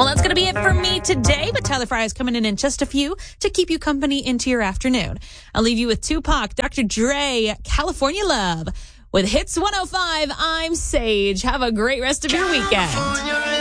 Well, that's going to be it for me today, but Tyler Fry is coming in just a few to keep you company into your afternoon. I'll leave you with Tupac, Dr. Dre, California Love. With Hits 105, I'm Sage. Have a great rest of your weekend.